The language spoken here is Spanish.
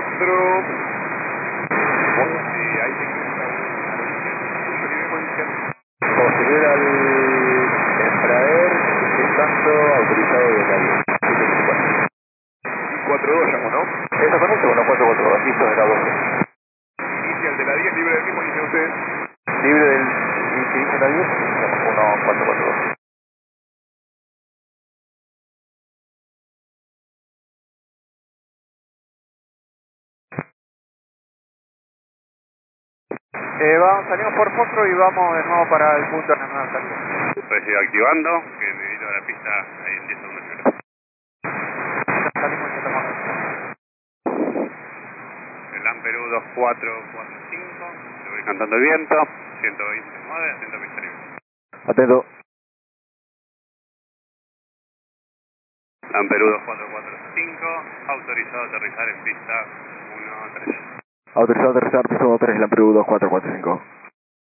Alejandro. Sí, ahí te queda Considera el Embraer, estando autorizado de la 42 llamo, ¿no? Está correcto, 1442, listo de la 12. Inicial de la 10, libre del mismo, inicia usted. Libre del inicio de la 10, 1442. Salimos por Fostro y vamos de nuevo para el punto de la nueva salida. Recibo activando, que me vino a la pista ahí en 10 segundos libres. Salimos y tomamos. El Amperú 2445, le voy cantando el viento, 129, atento pista libre. Atento. Amperú 2445, autorizado a aterrizar en pista 13. Autorizado a aterrizar, piso 3, la Amperú 2445.